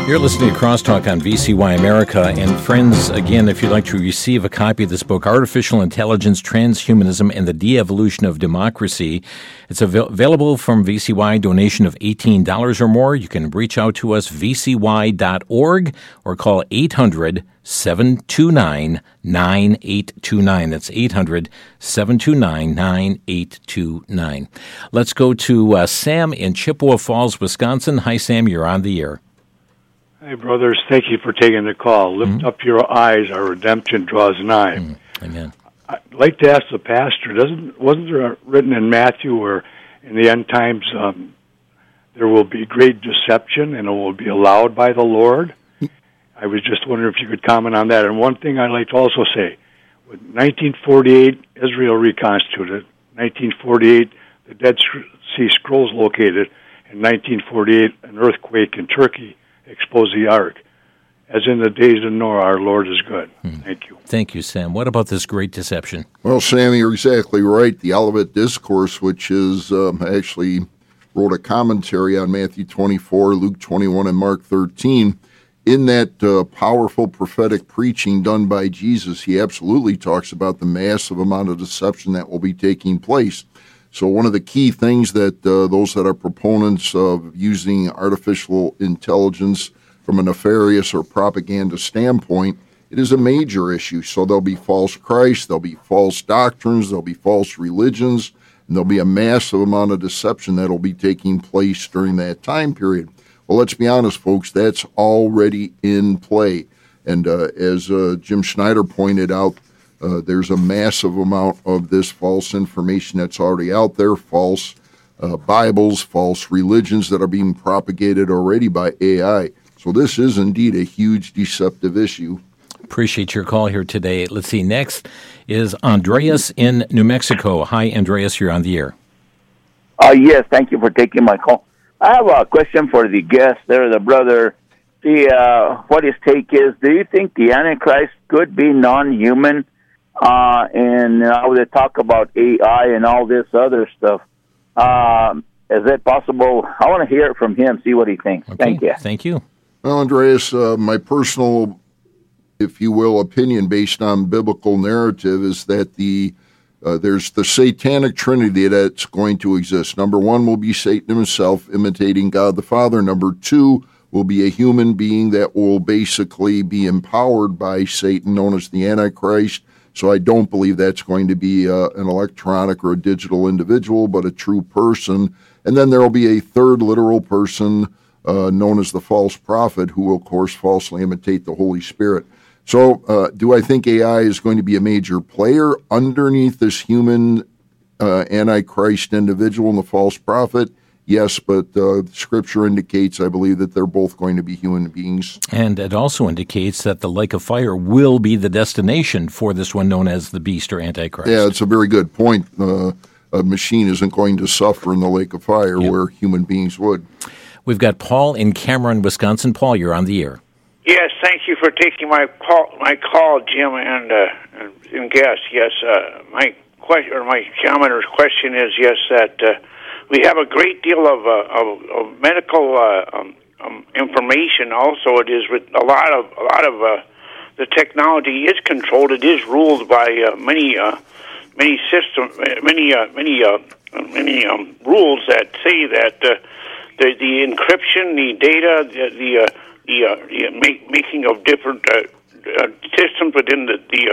You're listening to Crosstalk on VCY America. And friends, again, if you'd like to receive a copy of this book, Artificial Intelligence, Transhumanism, and the De-Evolution of Democracy, it's available from VCY, donation of $18 or more. You can reach out to us, vcy.org, or call 800-729-9829. That's 800-729-9829. Let's go to Sam in Chippewa Falls, Wisconsin. Hi, Sam. You're on the air. Hey, brothers, thank you for taking the call. Lift up your eyes, our redemption draws nigh. Amen. I'd like to ask the pastor, wasn't there written in Matthew where in the end times there will be great deception and it will be allowed by the Lord? I was just wondering if you could comment on that. And one thing I'd like to also say, with 1948, Israel reconstituted. 1948, the Dead Sea Scrolls located. In 1948, an earthquake in Turkey exposed the ark. As in the days of Noah, our Lord is good. Thank you. Thank you, Sam. What about this great deception? Well, Sam, you're exactly right. The Olivet Discourse, which is actually wrote a commentary on Matthew 24, Luke 21, and Mark 13. In that powerful prophetic preaching done by Jesus, he absolutely talks about the massive amount of deception that will be taking place. So one of the key things that those that are proponents of using artificial intelligence from a nefarious or propaganda standpoint, it is a major issue. So there'll be false Christ, there'll be false doctrines, there'll be false religions, and there'll be a massive amount of deception that'll be taking place during that time period. Well, let's be honest, folks, that's already in play. And as Jim Schneider pointed out, there's a massive amount of this false information that's already out there, false Bibles, false religions that are being propagated already by AI. So this is indeed a huge deceptive issue. Appreciate your call here today. Let's see. Next is Andreas in New Mexico. Hi, Andreas. You're on the air. Yes, thank you for taking my call. I have a question for the guest there, the brother. What his take is, do you think the Antichrist could be non-human? And now they talk about AI and all this other stuff. Is that possible? I want to hear it from him, see what he thinks. Okay. Thank you. Thank you. Well, Andreas, my personal, if you will, opinion based on biblical narrative is that there's the satanic trinity that's going to exist. Number one will be Satan himself imitating God the Father. Number two will be a human being that will basically be empowered by Satan, known as the Antichrist. So I don't believe that's going to be an electronic or a digital individual, but a true person. And then there will be a third literal person known as the false prophet who will, of course, falsely imitate the Holy Spirit. So do I think AI is going to be a major player underneath this human Antichrist individual and the false prophet? Yes, but Scripture indicates, I believe, that they're both going to be human beings. And it also indicates that the lake of fire will be the destination for this one known as the beast or Antichrist. Yeah, it's a very good point. A machine isn't going to suffer in the lake of fire where human beings would. We've got Paul in Cameron, Wisconsin. Paul, you're on the air. Yes, thank you for taking my call, Jim and guest. Yes, my question or my commenter's question is that we have a great deal of medical information. Also, it is with a lot of the technology is controlled. It is ruled by many systems, many rules that say that the encryption, the data, the making of different systems within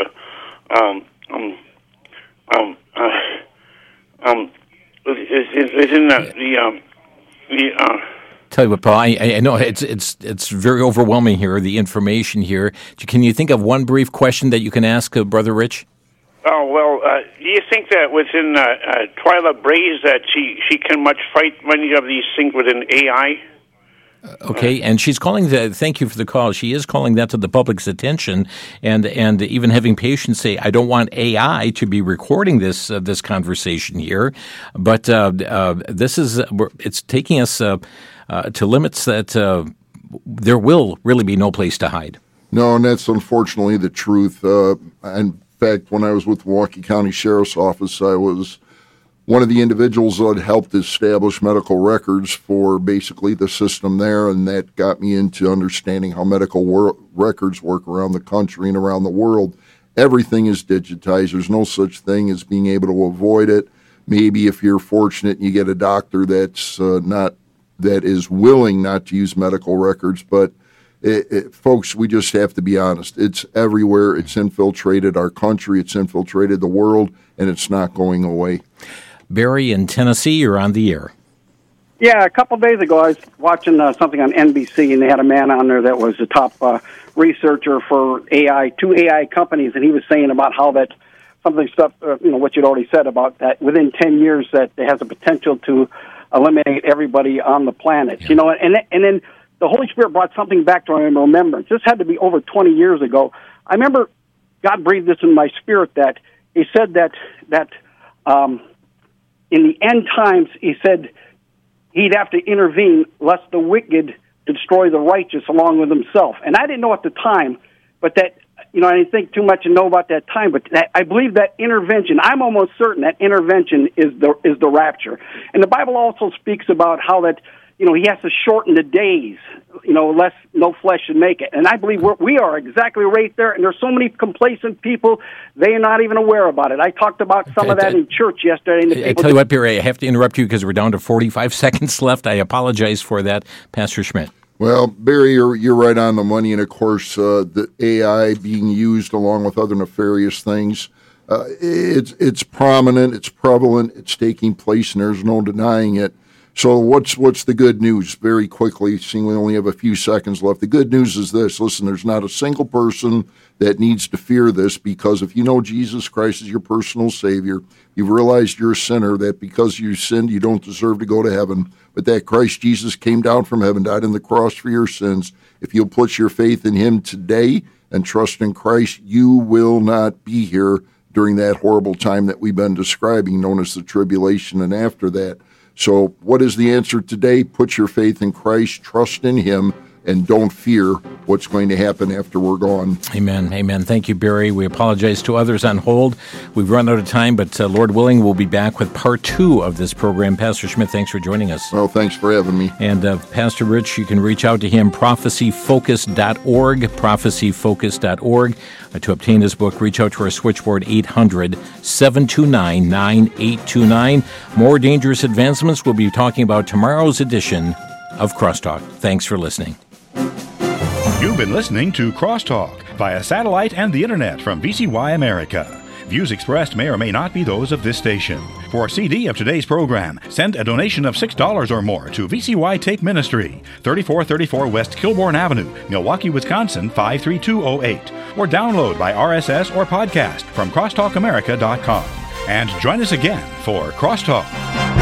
within Tell you what, Paul, I know it's very overwhelming here, the information here. Can you think of one brief question that you can ask Brother Rich? Oh, well, do you think that within Twyla Braze that she can much fight many of these things within AI? Okay, and she's calling thank you for the call. She is calling that to the public's attention and even having patients say, I don't want AI to be recording this conversation here, but this is, it's taking us to limits that there will really be no place to hide. No, and that's unfortunately the truth. In fact, when I was with Milwaukee County Sheriff's Office, I was one of the individuals that helped establish medical records for basically the system there, and that got me into understanding how medical records work around the country and around the world. Everything is digitized. There's no such thing as being able to avoid it. Maybe if you're fortunate and you get a doctor that is willing not to use medical records, but folks, we just have to be honest. It's everywhere. It's infiltrated our country. It's infiltrated the world, and it's not going away. Barry in Tennessee, you're on the air. Yeah, a couple of days ago, I was watching something on NBC, and they had a man on there that was the top researcher for AI, 2 AI companies, and he was saying about how that what you'd already said about that within 10 years that it has a potential to eliminate everybody on the planet. Yeah. And then the Holy Spirit brought something back to my remembrance. This had to be over 20 years ago. I remember God breathed this in my spirit that He said that in the end times, He said He'd have to intervene lest the wicked destroy the righteous along with Himself. And I didn't know at the time, but that, I didn't think too much and know about that time, but I believe that intervention, I'm almost certain that intervention is the rapture. And the Bible also speaks about how that, He has to shorten the days, lest no flesh should make it. And I believe we are exactly right there, and there's so many complacent people, they are not even aware about it. I talked about some of that in church yesterday. I tell you what, Barry, I have to interrupt you because we're down to 45 seconds left. I apologize for that. Pastor Schmidt. Well, Barry, you're right on the money, and of course, the AI being used along with other nefarious things, it's prominent, it's prevalent, it's taking place, and there's no denying it. So what's the good news? Very quickly, seeing we only have a few seconds left. The good news is this. Listen, there's not a single person that needs to fear this, because if you know Jesus Christ is your personal Savior, you've realized you're a sinner, that because you sinned, you don't deserve to go to heaven, but that Christ Jesus came down from heaven, died on the cross for your sins. If you'll put your faith in Him today and trust in Christ, you will not be here during that horrible time that we've been describing, known as the tribulation and after that. So what is the answer today? Put your faith in Christ, trust in Him, and don't fear what's going to happen after we're gone. Amen. Amen. Thank you, Barry. We apologize to others on hold. We've run out of time, but Lord willing, we'll be back with part 2 of this program. Pastor Schmidt, thanks for joining us. Well, thanks for having me. And Pastor Rich, you can reach out to him, prophecyfocus.org, prophecyfocus.org. To obtain his book, reach out to our switchboard, 800-729-9829. More dangerous advancements we'll be talking about tomorrow's edition of Crosstalk. Thanks for listening. You've been listening to Crosstalk via satellite and the internet from VCY America. Views expressed may or may not be those of this station. For a CD of today's program, send a donation of $6 or more to VCY Tape Ministry, 3434 West Kilbourne Avenue, Milwaukee, Wisconsin, 53208, or download by RSS or podcast from crosstalkamerica.com. And join us again for Crosstalk.